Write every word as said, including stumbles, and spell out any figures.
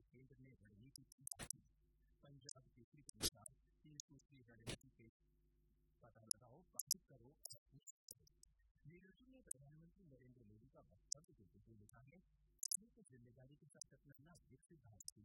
केंद्र ने रणनीति की थी। पंजाब केसरी के अनुसार तीन सूत्रीय रणनीति के पता लगाओ, बाधित करो। लीडरशिप ने प्रधानमंत्री नरेंद्र मोदी का वक्तव्य देते हुए लिखा है, की जिम्मेदारी के साथ अपनाना विकसित भारत की